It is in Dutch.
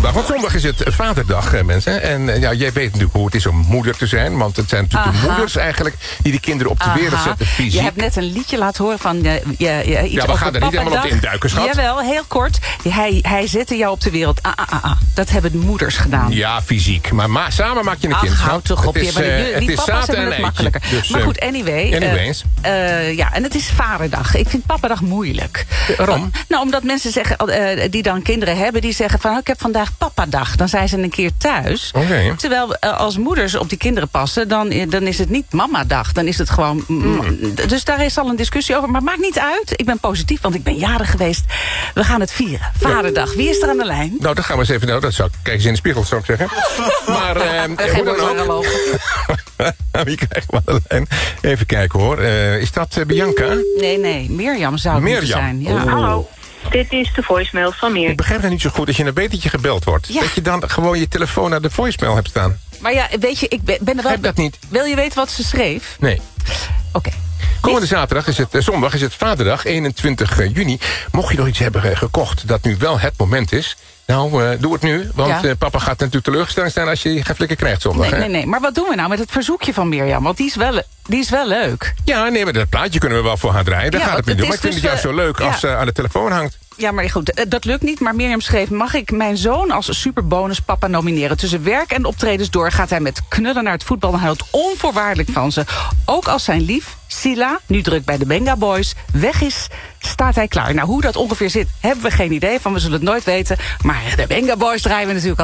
zondag. Want zondag is het vaderdag, mensen. En ja, jij weet natuurlijk hoe het is om moeder te zijn. Want het zijn natuurlijk de moeders eigenlijk die de kinderen op de wereld zetten fysiek. Je hebt net een liedje laten horen van iets ja, we gaan er niet helemaal op induiken, schat. Jawel, heel kort. Hij zette jou op de wereld. Dat hebben de moeders gedaan. Ja, fysiek. Maar samen maak je een kind. Houd toch op. Het is zaten en het makkelijker. Dus, maar goed, anyways. Ja, en het is vaderdag. Ik vind papadag moeilijk. Waarom? Omdat mensen zeggen, die dan kinderen hebben, die zeggen van, ik heb vandaag papadag. Dan zijn ze een keer thuis. Okay. Terwijl als moeders op die kinderen passen, dan is het niet mamadag. Dan is het gewoon... Dus daar is al een discussie over. Maar maakt niet uit. Ik ben positief, want ik ben jarig geweest. We gaan het vieren. Vaderdag. Wie is er aan de lijn? Nou, dat gaan we eens even... dat zou ik... Kijk eens in de spiegel, zou ik zeggen. Maar hoe dan ook... Wie krijgt we aan de lijn? Even kijken, hoor. Is dat Bianca? Nee. Mirjam zou het moeten zijn. Ja. Hallo. Dit is de voicemail van Mirjam. Ik begrijp het niet zo goed als je een beetje gebeld wordt. Ja. Dat je dan gewoon je telefoon naar de voicemail hebt staan. Maar ja, weet je, ik ben er wel... Heb dat niet. Wil je weten wat ze schreef? Nee. Oké. Komende zondag is het Vaderdag, 21 juni. Mocht je nog iets hebben gekocht dat nu wel het moment is... Nou, doe het nu, want papa gaat natuurlijk teleurgesteld zijn... als je geen flikker krijgt zondag. Nee. Maar wat doen we nou met het verzoekje van Mirjam? Want die is wel leuk. Ja, nee, maar dat plaatje kunnen we wel voor haar draaien. Daar gaat het niet om. Maar ik vind dus, het juist zo leuk als ze aan de telefoon hangt. Ja, maar goed, dat lukt niet. Maar Mirjam schreef, mag ik mijn zoon als superbonus papa nomineren? Tussen werk en optredens door gaat hij met knullen naar het voetbal... en houdt onvoorwaardelijk van ze. Ook als zijn lief, Sila, nu druk bij de Benga Boys, weg is, staat hij klaar. Nou, hoe dat ongeveer zit, hebben we geen idee van. We zullen het nooit weten. Maar de Benga Boys draaien we natuurlijk